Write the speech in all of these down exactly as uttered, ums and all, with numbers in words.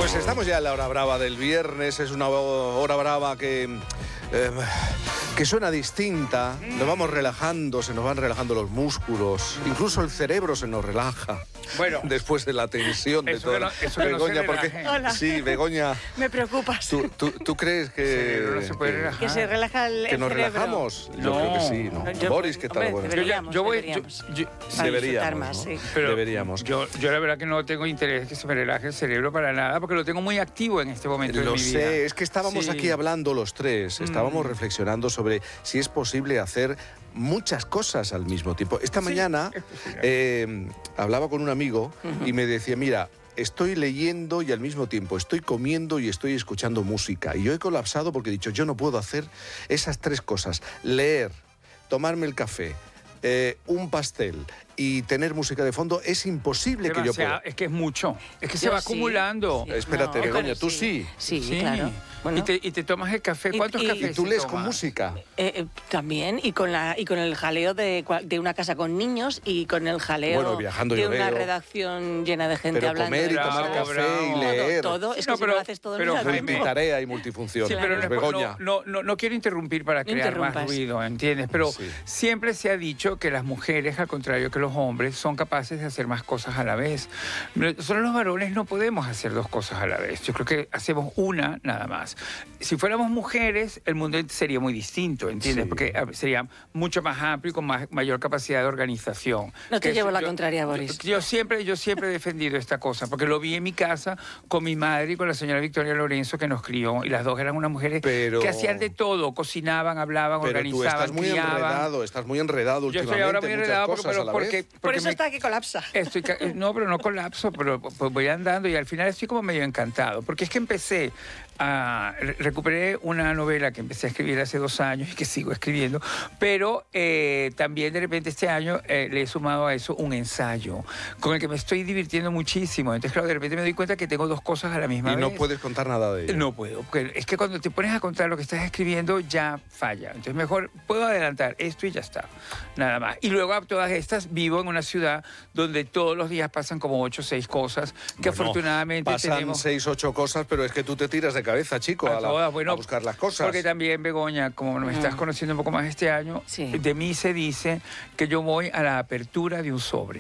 Pues estamos ya en la hora brava del viernes, es una hora brava que, eh, que suena distinta, nos vamos relajando, se nos van relajando los músculos, incluso el cerebro se nos relaja. Bueno, después de la tensión de todo. No, eso que Begoña, no porque Hola. sí, Begoña. Me preocupas. ¿Tú, tú, tú crees que no se puede que, relajar? Que se relaja el, que el nos cerebro. relajamos? Yo No. creo que sí, ¿no? Yo- Boris, ¿qué tal? hombre, Bueno, deberíamos, yo voy- yo- deberíamos. yo- Para deberíamos, disfrutar más, ¿no? sí. Pero Deberíamos. Yo, yo la verdad que no tengo interés que se me relaje el cerebro para nada, porque lo tengo muy activo en este momento de Lo mi vida. sé, es que estábamos Sí. aquí hablando los tres, estábamos Mm. reflexionando sobre si es posible hacer muchas cosas al mismo tiempo. Esta Sí, mañana es posible. eh, hablaba con un amigo y me decía, mira, estoy leyendo y al mismo tiempo estoy comiendo y estoy escuchando música. Y yo he colapsado porque he dicho, yo no puedo hacer esas tres cosas. Leer, tomarme el café, eh, un pastel y tener música de fondo es imposible que yo Demasiado, pueda. es que es mucho, es que se Yo va sí, acumulando. sí. Espérate, No, Begoña, pero tú sí. Sí, Sí. claro. Bueno, Y, te, y te tomas el café. Y- ¿Cuántos y- cafés Y tú se lees con toman? música. eh, eh, también, y con, la, y con el jaleo de, cua- de una casa con niños y con el jaleo Bueno, viajando de yo una veo. redacción llena de gente Pero hablando. comer y de tomar cosas. café bravo. y leer. Todo, todo, es No, que si pero- no lo haces todo el pero día, Jaime- mismo. Multitarea y multifunción. Sí, pero no, es por- Begoña. no, no, no quiero interrumpir para No crear más interrumpas. ruido, ¿entiendes? Pero Sí. siempre se ha dicho que las mujeres, al contrario que los hombres, son capaces de hacer más cosas a la vez. Nosotros los varones no podemos hacer dos cosas a la vez. Yo creo que hacemos una nada más. Si fuéramos mujeres, el mundo sería muy distinto, ¿entiendes? Sí. Porque ah, sería mucho más amplio y con más, mayor capacidad de organización. No te Que llevo eso- la yo- contraria, Boris. Yo, yo siempre, yo siempre he defendido esta cosa, porque lo vi en mi casa con mi madre y con la señora Victoria Lorenzo, que nos crió, y las dos eran unas mujeres Pero- que hacían de todo, cocinaban, hablaban, Pero tú organizaban, estás muy criaban. enredado, estás muy enredado Yo últimamente. estoy ahora muy en muchas enredado cosas pero a la porque, vez. Por porque eso me- está que colapsa. Estoy, ca- no, pero no colapso, pero pues voy andando y al final estoy como medio encantado, porque es que empecé a... re- recuperé una novela que empecé a escribir hace dos años y que sigo escribiendo, pero eh, también de repente este año eh, le he sumado a eso un ensayo, con el que me estoy divirtiendo muchísimo. Entonces, claro, de repente me doy cuenta que tengo dos cosas a la misma Y vez. no puedes contar nada de ello. No puedo, porque es que cuando te pones a contar lo que estás escribiendo ya falla. Entonces mejor puedo adelantar esto y ya está, nada más. Y luego a todas estas vivo en una ciudad donde todos los días pasan como ocho o seis cosas que Bueno, afortunadamente pasan tenemos... seis, ocho cosas, pero es que tú te tiras de cabeza, chico, a a, la- todas, bueno, a buscar las cosas. Porque también, Begoña, como me estás Mm. conociendo un poco más este año, Sí. de mí se dice que yo voy a la apertura de un sobre.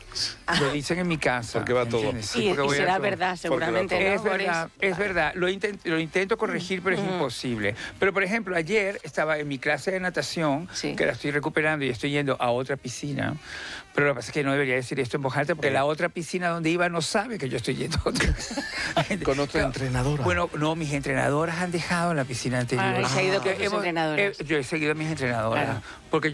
Lo dicen en mi casa. Porque va todo. ¿entiendes? Sí, Y, porque y voy a será todo. verdad, seguramente, ¿no, Es verdad, Boris? es verdad. Lo, intent- lo intento corregir, pero es imposible. Pero, por ejemplo, ayer estaba en mi clase de natación, Sí. que la estoy recuperando y estoy yendo a otra piscina. Pero lo que pasa es que no debería decir esto en voz alta, porque Eh. la otra piscina donde iba no sabe que yo estoy yendo a otra. Con otra entrenadora. Bueno, no, mis entrenadoras han dejado la piscina anterior. Ah, y se ha ido con Que tus entrenadoras. eh, yo he seguido a mis entrenadoras. Claro. Porque